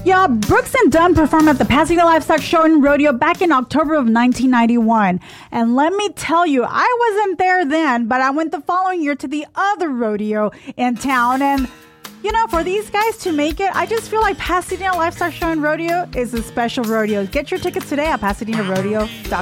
Yeah, Brooks and Dunn performed at the Pasadena Livestock Show and Rodeo back in October of 1991. And let me tell you, I wasn't there then, but I went the following year to the other rodeo in town. And, you know, for these guys to make it, I just feel like Pasadena Livestock Show and Rodeo is a special rodeo. Get your tickets today at PasadenaRodeo.com.